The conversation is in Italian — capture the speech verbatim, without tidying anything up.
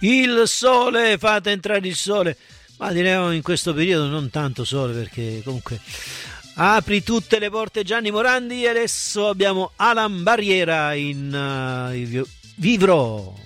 Il sole, fate entrare il sole. Ma direi in questo periodo non tanto sole, perché comunque apri tutte le porte, Gianni Morandi. E adesso abbiamo Alan Barriera in uh, Vivrò.